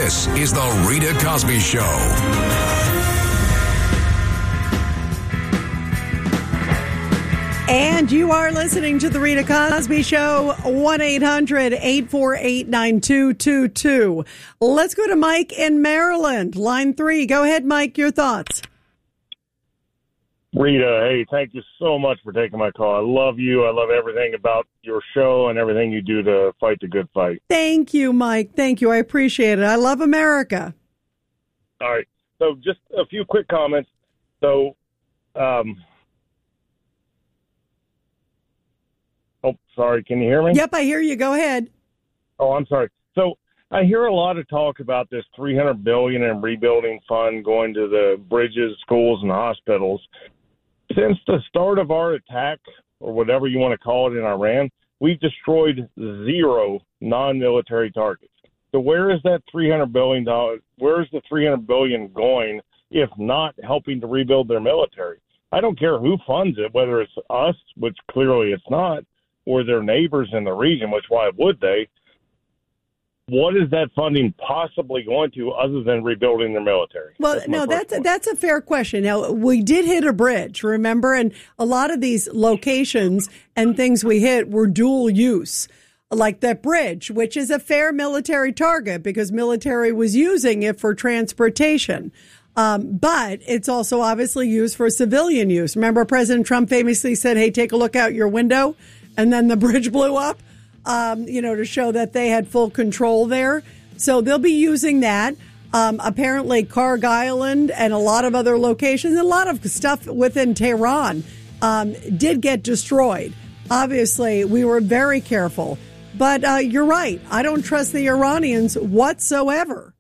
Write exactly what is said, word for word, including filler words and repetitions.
This is The Rita Cosby Show. And you are listening to The Rita Cosby Show, one eight hundred eight four eight nine two two two. Let's go to Mike in Maryland, line three. Go ahead, Mike, your thoughts. Rita, hey, thank you so much for taking my call. I love you. I love everything about your show and everything you do to fight the good fight. Thank you, Mike. Thank you. I appreciate it. I love America. All right. So just a few quick comments. So, um, oh, sorry. Can you hear me? Yep, I hear you. Go ahead. Oh, I'm sorry. So I hear a lot of talk about this three hundred billion dollars in rebuilding fund going to the bridges, schools, and hospitals. Since the start of our attack, or whatever you want to call it, in Iran, we've destroyed zero non-military targets. So where is that three hundred billion dollars? Where is the three hundred billion dollars going if not helping to rebuild their military? I don't care who funds it, whether it's us, which clearly it's not, or their neighbors in the region, which why would they? What is that funding possibly going to other than rebuilding their military? Well, that's no, that's a, that's a fair question. Now, we did hit a bridge, remember? And a lot of these locations and things we hit were dual use, like that bridge, which is a fair military target because military was using it for transportation. Um, but it's also obviously used for civilian use. Remember, President Trump famously said, hey, take a look out your window. And then the bridge blew up. Um, you know, to show that they had full control there. So they'll be using that. Um, apparently, Karg Island and a lot of other locations, a lot of stuff within Tehran um, did get destroyed. Obviously, we were very careful. But uh, you're right. I don't trust the Iranians whatsoever.